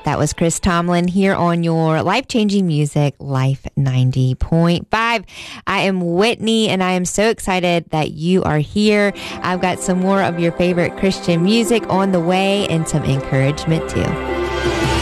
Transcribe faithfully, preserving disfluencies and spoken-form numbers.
That was Chris Tomlin here on your life-changing music, Life ninety point five. I am Whitney, and I am so excited that you are here. I've got some more of your favorite Christian music on the way and some encouragement too.